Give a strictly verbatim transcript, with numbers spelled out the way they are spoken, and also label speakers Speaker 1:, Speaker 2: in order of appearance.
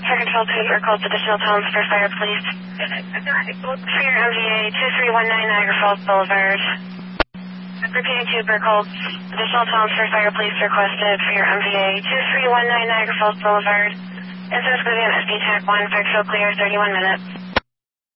Speaker 1: For control two, or called additional tones for fire, please. For your M V A, two three one nine Niagara Falls Boulevard. Repeating two, Burkholz. Additional tones for fire, please requested for your M V A, two three one nine Niagara Falls Boulevard. Incident's going to be an S D T A C one, fire field clear, thirty-one minutes.